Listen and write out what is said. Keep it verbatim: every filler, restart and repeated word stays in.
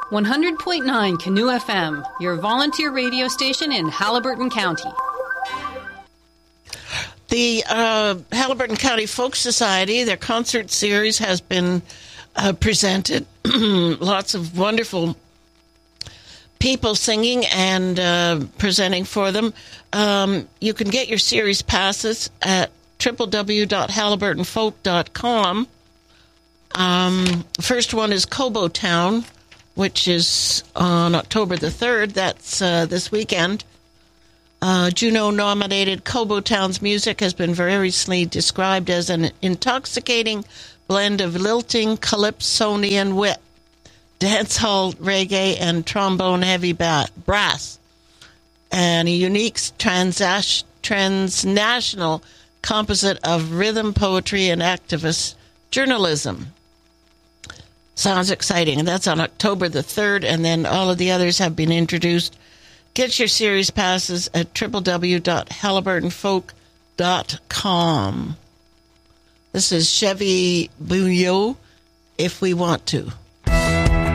one hundred point nine Canoe F M, your volunteer radio station in Haliburton County. The uh, Haliburton County Folk Society, their concert series has been uh, presented. Lots of wonderful people singing and uh, presenting for them. Um, you can get your series passes at w w w dot haliburton folk dot com. Um, first one is Cobo Town, which is on October the third. That's uh, this weekend. Uh, Juno-nominated Cobo Town's music has been variously described as an intoxicating blend of lilting, calypsonian wit, dancehall reggae, and trombone-heavy ba- brass, and a unique trans- transnational composite of rhythm, poetry, and activist journalism. Sounds exciting. And that's on October the third, and then all of the others have been introduced. Get your series passes at w w w dot haliburton folk dot com. This is Chevy Bouillot, If We Want To.